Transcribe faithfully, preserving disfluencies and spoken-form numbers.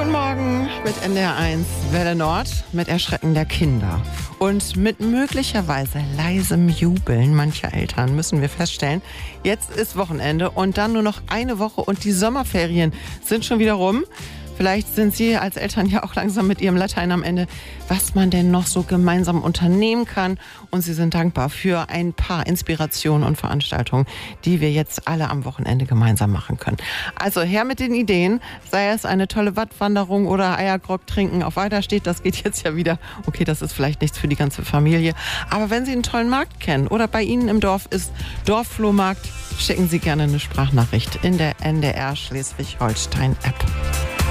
Guten Morgen mit N D R eins Welle Nord, mit Erschrecken der Kinder und mit möglicherweise leisem Jubeln mancher Eltern müssen wir feststellen, jetzt ist Wochenende und dann nur noch eine Woche und die Sommerferien sind schon wieder rum. Vielleicht sind Sie als Eltern ja auch langsam mit Ihrem Latein am Ende, was man denn noch so gemeinsam unternehmen kann. Und Sie sind dankbar für ein paar Inspirationen und Veranstaltungen, die wir jetzt alle am Wochenende gemeinsam machen können. Also her mit den Ideen, sei es eine tolle Wattwanderung oder Eiergrog trinken auf Weiterstedt, das geht jetzt ja wieder. Okay, das ist vielleicht nichts für die ganze Familie. Aber wenn Sie einen tollen Markt kennen oder bei Ihnen im Dorf ist Dorfflohmarkt, schicken Sie gerne eine Sprachnachricht in der N D R Schleswig-Holstein-App.